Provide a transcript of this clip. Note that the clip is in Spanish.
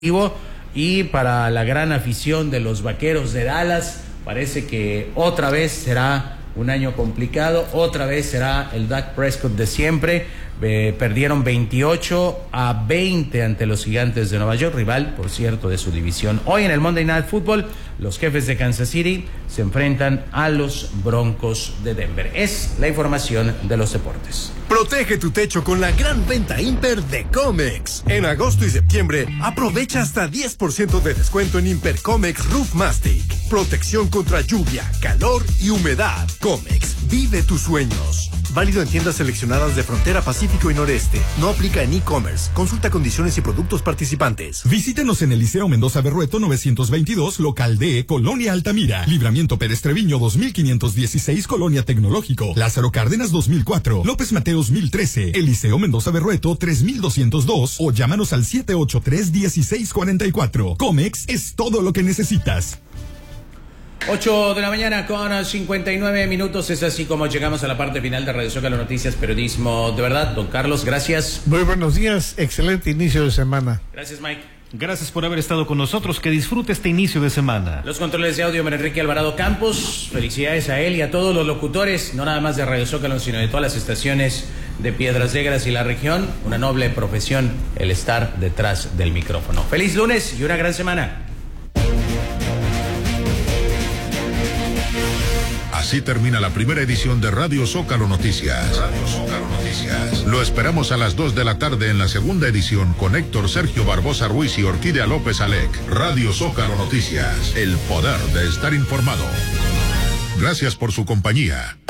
Y para la gran afición de los Vaqueros de Dallas, parece que otra vez será un año complicado, otra vez será el Dak Prescott de siempre. Perdieron 28-20 ante los Gigantes de Nueva York, rival, por cierto, de su división. Hoy en el Monday Night Football, los Jefes de Kansas City se enfrentan a los Broncos de Denver. Es la información de los deportes. Protege tu techo con la gran venta Imper de Comex. En agosto y septiembre, aprovecha hasta 10% de descuento en Imper Comex Roof Mastic. Protección contra lluvia, calor y humedad. Comex, vive tus sueños. Válido en tiendas seleccionadas de Frontera Pacífico y Noreste. No aplica en e-commerce. Consulta condiciones y productos participantes. Visítenos en el Liceo Mendoza Berrueto 922, local D, Colonia Altamira. Libramiento Pérez Treviño 2516, Colonia Tecnológico. Lázaro Cárdenas 2004. López Mateos 1013. El Liceo Mendoza Berrueto 3202. O llámanos al 783-1644. Comex es todo lo que necesitas. 8 de la mañana con 59 minutos. Es así como llegamos a la parte final de Radio Zócalo Noticias, periodismo de verdad. Don Carlos, gracias. Muy buenos días, excelente inicio de semana. Gracias, Mike. Gracias por haber estado con nosotros, que disfrute este inicio de semana. Los controles de audio, Enrique Alvarado Campos. Felicidades a él y a todos los locutores, no nada más de Radio Zócalo, sino de todas las estaciones de Piedras Negras y la región. Una noble profesión el estar detrás del micrófono. Feliz lunes y una gran semana. Así termina la primera edición de Radio Zócalo Noticias. Radio Zócalo Noticias. Lo esperamos a las 2 de la tarde en la segunda edición con Héctor Sergio Barbosa Ruiz y Orquídea López Alec. Radio Zócalo Noticias. El poder de estar informado. Gracias por su compañía.